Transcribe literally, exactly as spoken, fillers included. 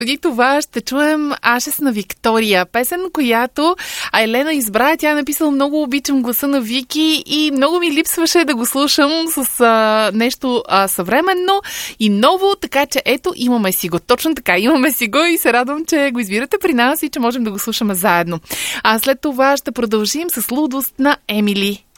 И това ще чуем Ашес на Виктория. Песен, която Елена избра. Тя е написала: много обичам гласа на Вики и много ми липсваше да го слушам с а, нещо а, съвременно и ново, така че ето, имаме си го. Точно така, имаме си го и се радвам, че го избирате при нас и че можем да го слушаме заедно. А след това ще продължим с Лудост на Емили.